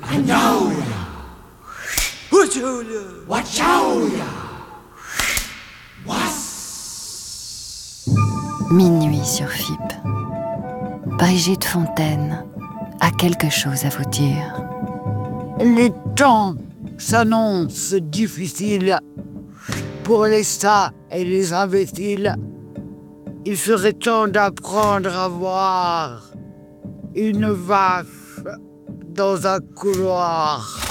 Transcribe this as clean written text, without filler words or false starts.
Minuit sur FIP. Brigitte Fontaine a quelque chose à vous dire. Les temps s'annoncent difficiles pour les sages et les imbéciles. Il serait temps d'apprendre à voir une vache dans un couloir.